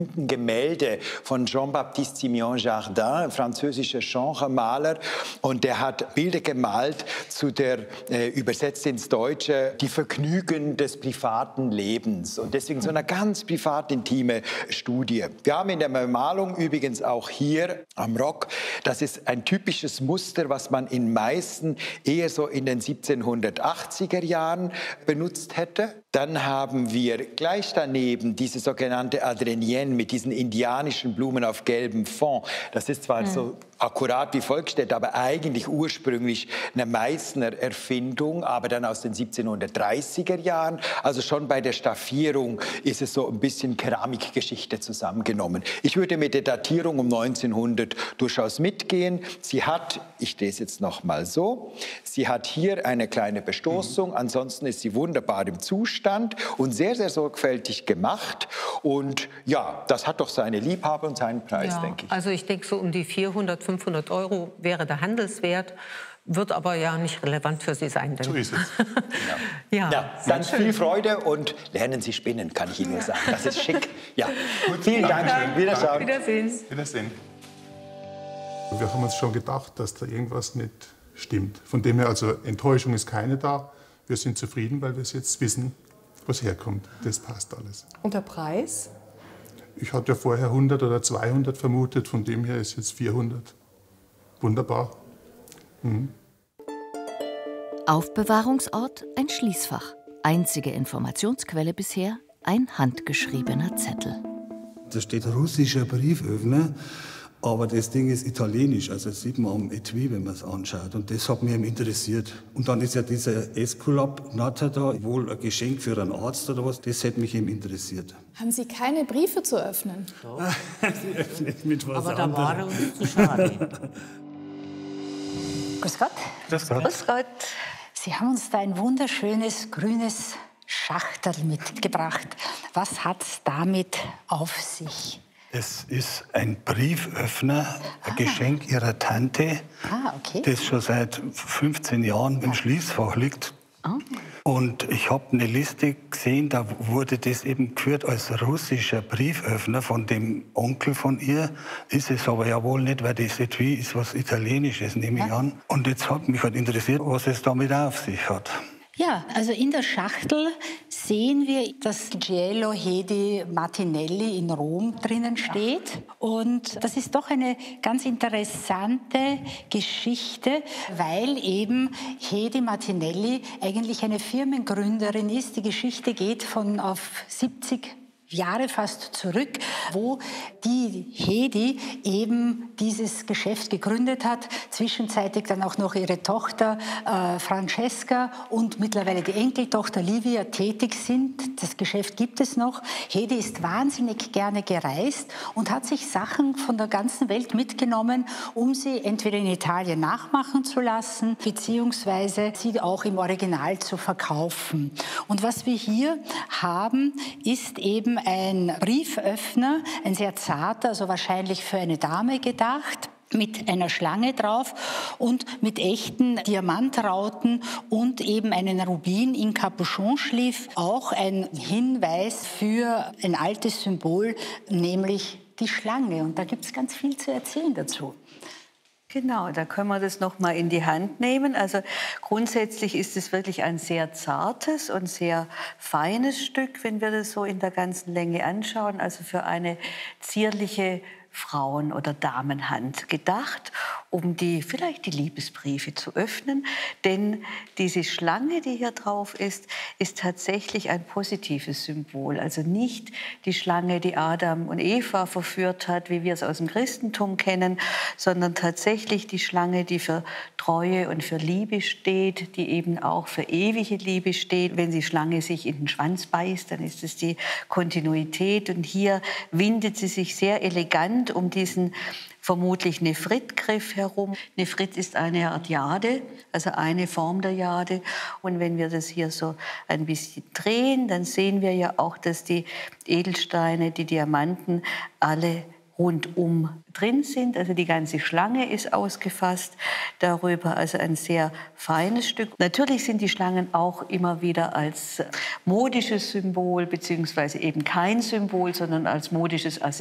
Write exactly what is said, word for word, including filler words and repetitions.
Gemälde von Jean-Baptiste Simeon Jardin, ein französischer Genremaler, und der hat Bilder gemalt zu der, äh, übersetzt ins Deutsche, die Vergnügen des privaten Lebens, und deswegen so eine ganz privat intime Studie. Wir haben in der Bemalung übrigens auch hier am Rock, das ist ein typisches Muster, was man in Meißen eher so in den siebzehnhundertachtziger Jahren benutzt hätte. Dann haben wir gleich daneben diese sogenannte Adrenienne mit diesen indianischen Blumen auf gelbem Fond. Das ist zwar mhm. so akkurat wie Volksstädte, aber eigentlich ursprünglich eine Meißner Erfindung, aber dann aus den siebzehnhundertdreißiger Jahren. Also schon bei der Staffierung ist es so ein bisschen Keramikgeschichte zusammengenommen. Ich würde mit der Datierung um neunzehnhundert durchaus mitgehen. Sie hat, ich lese jetzt noch mal so, sie hat hier eine kleine Bestoßung, mhm. ansonsten ist sie wunderbar im Zustand und sehr, sehr sorgfältig gemacht. Und ja, das hat doch seine Liebhaber und seinen Preis, ja, denke ich. Also ich denke, so um die vierhundert, fünfhundert Euro wäre der Handelswert, wird aber ja nicht relevant für Sie sein. Denn so ist es. ja. Ja, ja, dann viel Freude und lernen Sie spinnen, kann ich Ihnen nur sagen. Das ist schick. Ja. Gut, vielen Dank. Dank. Wiedersehen. Wiedersehen. Wiedersehen. Wir haben uns schon gedacht, dass da irgendwas nicht stimmt. Von dem her, also Enttäuschung ist keine da. Wir sind zufrieden, weil wir jetzt wissen, was herkommt. Das passt alles. Und der Preis? Ich hatte ja vorher hundert oder zweihundert vermutet, von dem her ist jetzt vierhundert. Wunderbar. Mhm. Aufbewahrungsort ein Schließfach. Einzige Informationsquelle bisher ein handgeschriebener Zettel. Da steht russischer Brieföffner, aber das Ding ist italienisch, also das sieht man am Etui, wenn man es anschaut. Und das hat mich interessiert. Und dann ist ja dieser Esculap-Natter da, wohl ein Geschenk für einen Arzt oder was, das hätte mich eben interessiert. Haben Sie keine Briefe zu öffnen? Doch. Sie öffnet mit was aber anderem. Da war er uns zu schade. Grüß Gott. Grüß Gott. Grüß Gott. Sie haben uns da ein wunderschönes grünes Schachterl mitgebracht. Was hat's damit auf sich? Es ist ein Brieföffner, ein ah. Geschenk Ihrer Tante, ah, okay. das schon seit fünfzehn Jahren im Schließfach liegt. Oh. Und ich habe eine Liste gesehen, da wurde das eben geführt als russischer Brieföffner von dem Onkel von ihr. Ist es aber ja wohl nicht, weil das Etui ist was Italienisches, nehme ich ja. an. Und jetzt hat mich halt interessiert, was es damit auf sich hat. Ja, also in der Schachtel sehen wir, dass Giello Hedi Martinelli in Rom drinnen steht. Und das ist doch eine ganz interessante Geschichte, weil eben Hedi Martinelli eigentlich eine Firmengründerin ist. Die Geschichte geht von auf siebzig Jahre fast zurück, wo die Hedi eben dieses Geschäft gegründet hat, zwischenzeitlich dann auch noch ihre Tochter äh, Francesca und mittlerweile die Enkeltochter Livia tätig sind. Das Geschäft gibt es noch. Hedi ist wahnsinnig gerne gereist und hat sich Sachen von der ganzen Welt mitgenommen, um sie entweder in Italien nachmachen zu lassen, beziehungsweise sie auch im Original zu verkaufen. Und was wir hier haben, ist eben ein Brieföffner, ein sehr zarter, also wahrscheinlich für eine Dame gedacht, mit einer Schlange drauf und mit echten Diamantrauten und eben einen Rubin in Capuchonschliff. Auch ein Hinweis für ein altes Symbol, nämlich die Schlange. Und da gibt es ganz viel zu erzählen dazu. Genau, da können wir das noch mal in die Hand nehmen. Also grundsätzlich ist es wirklich ein sehr zartes und sehr feines Stück, wenn wir das so in der ganzen Länge anschauen. Also für eine zierliche Frauen- oder Damenhand gedacht, um die, vielleicht die Liebesbriefe zu öffnen. Denn diese Schlange, die hier drauf ist, ist tatsächlich ein positives Symbol. Also nicht die Schlange, die Adam und Eva verführt hat, wie wir es aus dem Christentum kennen, sondern tatsächlich die Schlange, die für Treue und für Liebe steht, die eben auch für ewige Liebe steht. Wenn die Schlange sich in den Schwanz beißt, dann ist es die Kontinuität. Und hier windet sie sich sehr elegant um diesen vermutlich Nephritgriff herum. Nephrit ist eine Art Jade, also eine Form der Jade. Und wenn wir das hier so ein bisschen drehen, dann sehen wir ja auch, dass die Edelsteine, die Diamanten, alle rundum drin sind. Also die ganze Schlange ist ausgefasst darüber, also ein sehr feines Stück. Natürlich sind die Schlangen auch immer wieder als modisches Symbol beziehungsweise eben kein Symbol, sondern als modisches